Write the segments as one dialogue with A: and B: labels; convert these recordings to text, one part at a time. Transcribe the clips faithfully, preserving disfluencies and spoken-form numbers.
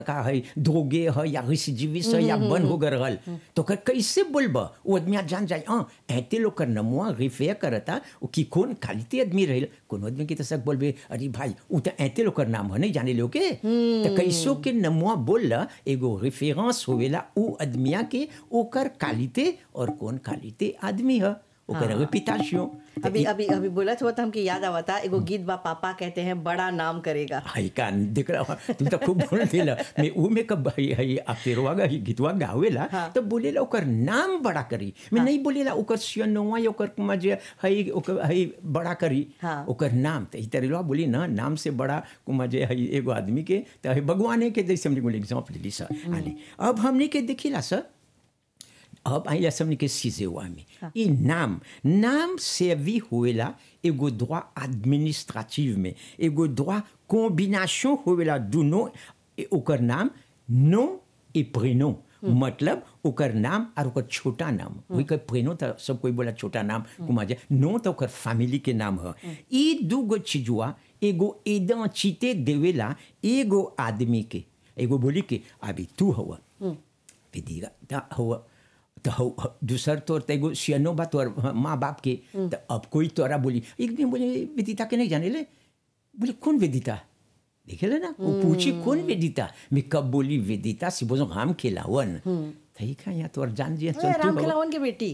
A: का है धोगे है या रेसिडिविस्ट है या बन हो गए रहल तो कर कैसे बोलबा वो आदमी जान जाए हाँ ऐते लोग कर नमुआ रिफेयर करता वो कि कौन खाली आदमी रहे कौन आदमी की तसक बोलबे अरे भाई वो तो ऐते लोग कर नाम है नहीं जाने लोग के तो कैसो के नमुआ बोलला एगो रेफरेंस होवेला वो आदमिया के ओकर क्वालिटी और कौन क्वालिटी आदमी है ओकर रेपुटेशन
B: अभी अभी अभी बोला था तो हमके याद आवा था एगो गीत बा पापा कहते हैं बड़ा नाम करेगा
A: हाई का देख रहा तुम तो खूब बोल देला मैं ऊ में कब हई हई अपेरवा गा गीतवा गावेला तो बोलेला ओकर नाम बड़ा करी मैं नहीं बोलेला ओकर सियनवा ओकर मजे हई ओकर हई बड़ा करी ओकर नाम तो इतरेला बोली ना नाम से बड़ा मजे हई एगो आदमी के तो हई भगवान के जैसे हमने बोले एग्जांपल ली सर आले अब हमने के देखिला सर अब आइला समझ के सीजे हुआ में हाँ। ये नाम नाम सर्वी होएला एगो droit administratif में एगो droit combination होएला दोनों ओकर नाम nom et prénom मतलब ओकर नाम और ओकर छोटा नाम वही का प्रेनो तो सब कोई बोला छोटा नाम कुमा जे नो तो ओकर फैमिली के नाम है ये दो गो चीजवा एगो आइडेंटिटी देवेला एगो आदमी के एगो बोली के अभी तू हुआ विदिगा ता हुआ तो दूसर तोर तेगो सियानो बा तोर माँ बाप के तो अब कोई तोरा बोली एक दिन बोले वेदिता के नहीं जाने ले बोले कौन वेदिता देखे ले ना वो पूछी कौन वेदिता मैं कब बोली वेदिता सी बोलो राम खेलावन थई का यहाँ तोर जान जी
B: राम खेलावन के बेटी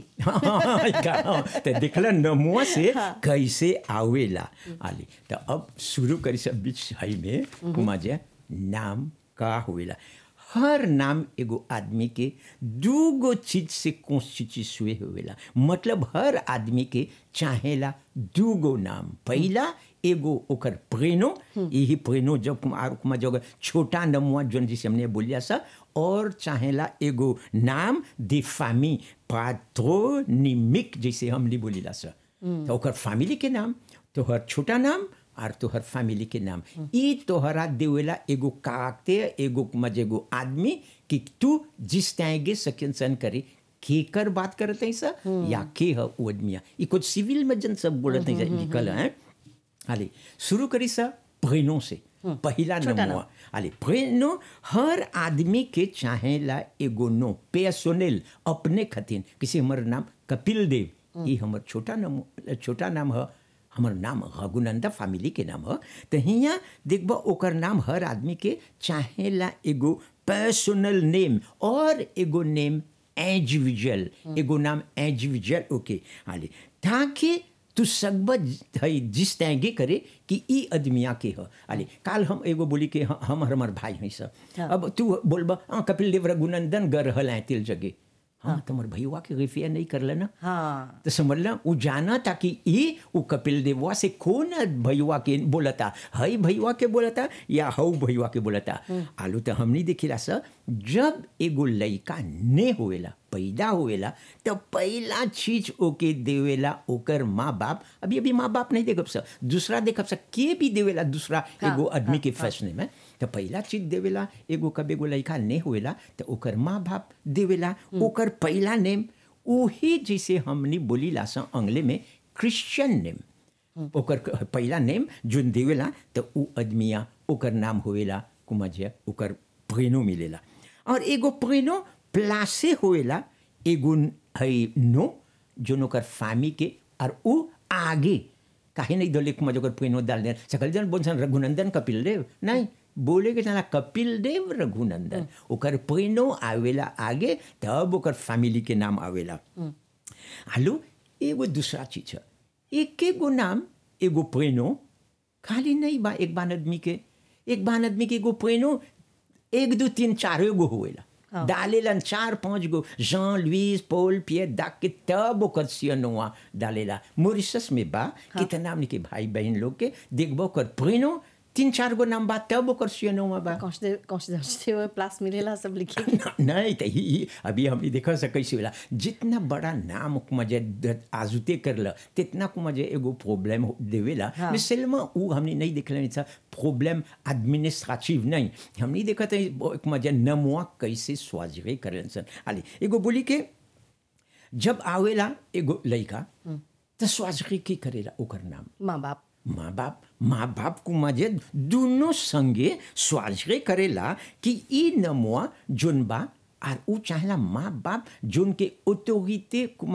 A: तो देखला नमुआ से कैसे आवेला आली तो अब शुरू करी सब बीच हाई में कुमा जे नाम का होवेला हर नाम एगो आदमी के दूगो चीज से कॉन्स्टिट्यूए होवेला मतलब हर आदमी के चाहेला दूगो नाम पहला एगो ओकर प्रेनो यही प्रेनो जब कुमार जब छोटा नमुआ जोन जिसे हमने बोलिया सा और चाहेला एगो नाम दे फैमी पाट्रोनिमिक जैसे हमने बोलिला सा तो ओकर फैमिली के नाम तो हर छोटा नाम और तोहर फैमिली के नाम ई तोहरा देवेला एगो काकते एगो मजेगो आदमी कि तू जिस टाइगे सकिन करे केकर बात करते हैं सा या के है वो आदमिया ई कुछ सिविल में जन सब बोलते हैं निकल हैं हाले शुरू करी सा प्रेनो से पहला नमुआ हाले प्रेनो हर आदमी के चाहेला एगो नो पर्सनल अपने खतिन किसी हमार नाम कपिल देव ये हमार छोटा नाम छोटा नाम है हमार नाम रघुनंदा फैमिली के नाम है तो हियाँ देखबा ओकर नाम हर आदमी के चाहेला एगो पर्सनल नेम और एगो नेम इंडिविजुअल एगो नाम इंडिविजुअल ओके हाले ताकि तू सकबा जिस तैगे करे कि ई आदमिया के है हाले काल हम एगो बोली के हम हमार भाई हैं सब अब तू बोलबा हाँ कपिल देव रघुनंदन गर हल है तिल जगह हाँ तुम्हारे भैया के रिफेयर नहीं कर लेना
B: हाँ
A: तो समझ ला वो जाना था कि ये वो कपिल देववा से कौन भैया के बोला था हई भैया के बोला था या हऊ भैया के बोला था आलू तो हम नहीं देखिला सर जब एगो लड़का ने होएला पैदा होएला तो पहला चीज ओके देवेला ओकर माँ बाप अभी अभी माँ बाप नहीं देखब सर दूसरा देखब सर के भी देवेला दूसरा हाँ, एगो आदमी हाँ, के फैसले में तो पहला चीज देवेला एगो कब एगो लड़का ने होएला तो ओकर माँ बाप देवेला ओकर पहला नेम वही जैसे हमने बोली लासा अंग्ले में क्रिश्चियन नेम ओकर पहला नेम जोन देवेला तो उ आदमिया ओकर नाम होएला कुमाजिया ओकर प्रेनो मिलेला और एगो प्रेनो प्लासे होएला एगो है नो जोन ओकर फामी के और उ आगे काहे नहीं दले कुमाज ओकर प्रेनो डाल दे सकल जन बोल रघुनंदन कपिल देव नहीं बोले के जना कपिल देव रघुनंदन ओकर प्रेनो आवेला आगे तब ओकर फैमिली के नाम आवेला आलू एगो दूसरा चीज है एक एगो नाम एगो प्रेनो खाली नहीं बा एक बान आदमी के एक बान आदमी के एगो प्रेनो एक दो तीन चार एगो होएला हाँ। डालेला चार पांच गो जॉन लुइस पॉल पियर दाक के तब ओकर सियनवा डालेला मॉरिशस में बा हाँ। कितना हमने के भाई बहन लोग के देखबो ओकर प्रेनो तीन चार गो नाम बा तब ओकर सियनवा बा
B: कॉन्स्टिट्यूएंट प्लस मिलेला सब लिखे
A: नहीं तो ही अभी हमने देखा से कैसे होला जितना बड़ा नाम मजे आजुते करला तितना को मजे एगो प्रॉब्लम देवेला हाँ। मिसलमा उ हमने नहीं देखले नहीं था प्रॉब्लम एडमिनिस्ट्रेटिव नहीं हमने देखा था मजे नमुआ कैसे स्वाजरे करन सन आले एगो बोली के जब आवेला एगो लड़का तो स्वाजरे की करेला ओकर नाम
B: माँ बाप
A: माँ बाप माँ बाप को मजे दोनों संगे स्वाजरे करेला कि ई नमुआ जोन बा और ऊ चाहेला माँ बाप जोन के ऑटोरिटे